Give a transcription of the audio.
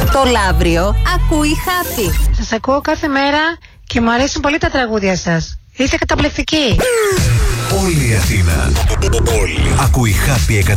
Το Λαύριο ακούει Happy. Σας ακούω κάθε μέρα και μου αρέσουν πολύ τα τραγούδια σας. Είστε καταπληκτικοί. Όλη η Αθήνα ακούει Happy 100,3.